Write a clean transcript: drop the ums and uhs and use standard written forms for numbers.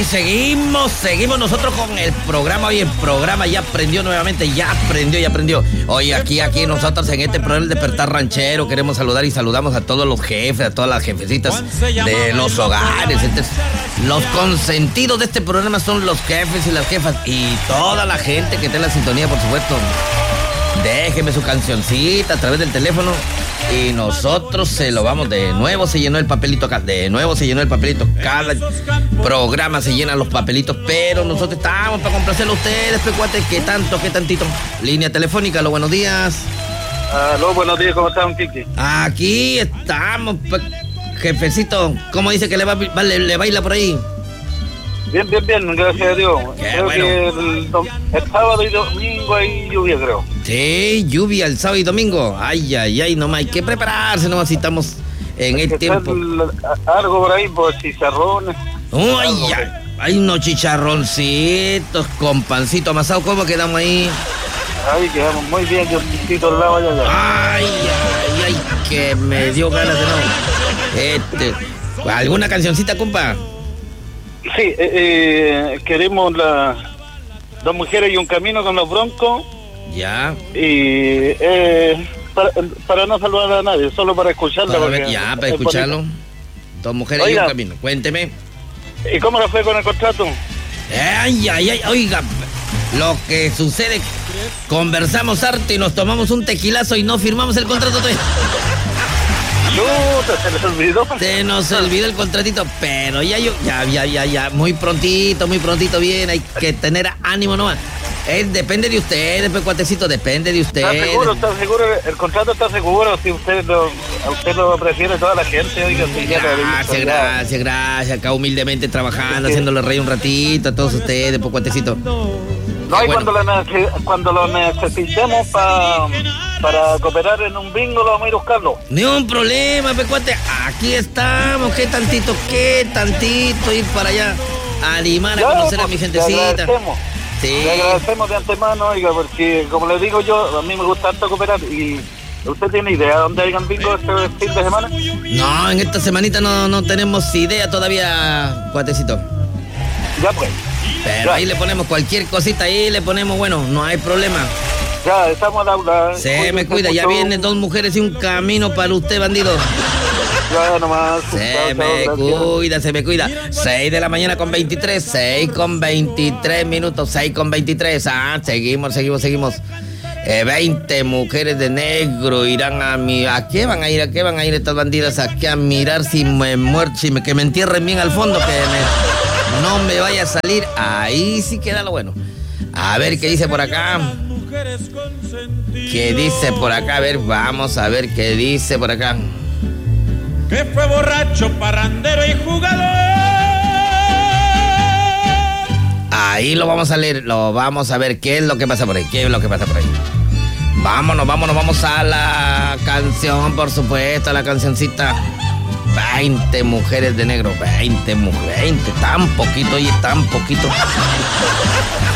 Y seguimos nosotros con el programa. Hoy el programa ya aprendió nuevamente, ya aprendió. Hoy aquí nosotros en este programa El Despertar Ranchero queremos saludar y saludamos a todos los jefes, a todas las jefecitas de los hogares. Los consentidos de este programa son los jefes y las jefas y toda la gente que está en la sintonía, por supuesto. Déjeme su cancioncita a través del teléfono y nosotros se lo vamos. De nuevo se llenó el papelito acá. Cada programa se llenan los papelitos, pero nosotros estamos para complacerlo a ustedes, pecuates. ¿Qué tantito? Línea telefónica, aló, buenos días. Aló, buenos días, ¿cómo están, Kiki? Aquí estamos, jefecito. ¿Cómo dice que le baila por ahí? Bien, gracias a Dios. Creo bueno. que el sábado y domingo hay lluvia, creo. Sí, lluvia el sábado y domingo. Ay, nomás hay que prepararse, nomás si estamos en el tiempo. Algo por ahí, pues chicharrones. Hay unos chicharroncitos con pancito amasado. ¿Cómo quedamos ahí? Ay, quedamos muy bien, yo quito el lado allá. Ay, que me dio ganas de no. ¿Alguna cancioncita, compa? Sí, queremos Dos Mujeres y un Camino con los Broncos. Ya. Y para no saludar a nadie, solo para escucharla. Para escucharlo. Dos Mujeres y un Camino. Cuénteme. ¿Y cómo le fue con el contrato? Oiga, lo que sucede, conversamos harto y nos tomamos un tequilazo y no firmamos el contrato todavía. Se les olvidó. Se nos olvidó el contratito, pero ya, muy prontito bien, hay que tener ánimo nomás. Depende de ustedes, pues, cuatecito, depende de ustedes. ¿Está seguro? El contrato está seguro, si usted lo prefiere toda la gente. Oiga, gracias, acá humildemente trabajando, haciéndole reír un ratito a todos ustedes, pues, cuatecito. No, y bueno, cuando lo necesitemos para cooperar en un bingo, lo vamos a ir a buscarlo. Ni un problema, pecuate. Aquí estamos. ¿Qué tantito ir para allá a animar, a conocer a mi gentecita? Le agradecemos de antemano, oiga, porque como le digo yo, a mí me gusta harto cooperar. ¿Y usted tiene idea de dónde hayan bingo este fin de semana? No, en esta semanita no tenemos idea todavía, cuatecito. Ya pues. Pero ahí le ponemos cualquier cosita, ahí le ponemos, bueno, no hay problema. Ya, estamos al aula. Se me cuida, ya vienen Dos Mujeres y un Camino para usted, bandido. Ya nomás. Se me cuida. 6 de la mañana con 23, 6 con 23 minutos, 6 con 23. Seguimos. 20 mujeres de negro irán ¿a qué van a ir estas bandidas? Aquí a mirar si me muerto, que me entierren bien al fondo, no me vaya a salir. Ahí sí queda lo bueno. A ver qué dice por acá. A ver, vamos a ver qué dice por acá. Que fue borracho, parrandero y jugador. Ahí lo vamos a leer, lo vamos a ver qué es lo que pasa por ahí. Vámonos a la canción, por supuesto, a la cancioncita. 20 mujeres de negro, 20, tan poquito.